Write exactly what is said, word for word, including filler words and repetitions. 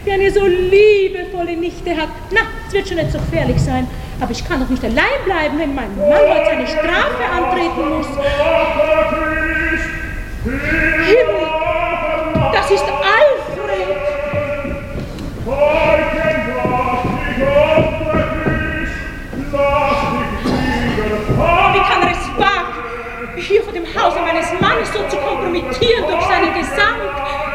der eine so liebevolle Nichte hat. Na, es wird schon nicht so gefährlich sein. Aber ich kann doch nicht allein bleiben, wenn mein Mann heute seine Strafe antreten muss. Himmel, das ist Alfred. Wie kann er es wagen, hier vor dem Hause meines Mannes so zu kompromittieren durch